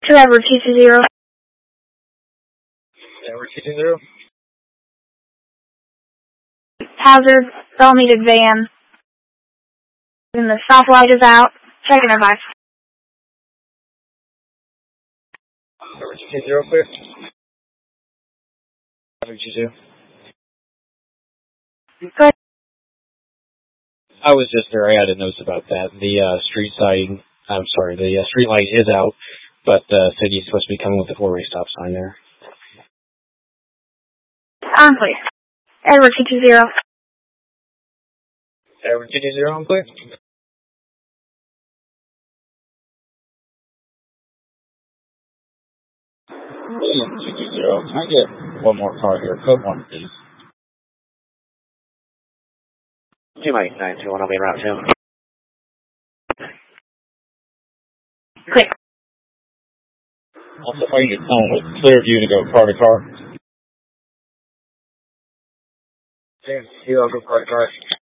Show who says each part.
Speaker 1: To Edward 220.
Speaker 2: Edward 220.
Speaker 1: Hazard, all needed van. And the stop light is out. Checking advice.
Speaker 2: Edward 220, clear. Edward 220.
Speaker 1: Good.
Speaker 2: I was just there. I had a note about that. The street lighting, the street light is out, but the city's supposed to be coming with a four-way stop sign there.
Speaker 1: I'm clear. Edward 220.
Speaker 2: Edward 220, I'm clear. William 220, can I get one more car here? Code 1, please.
Speaker 3: 2-921, I'll be en route 2.
Speaker 1: Clear.
Speaker 2: Also, if I can get someone with clear view to go car to car. James, I'll go car to car.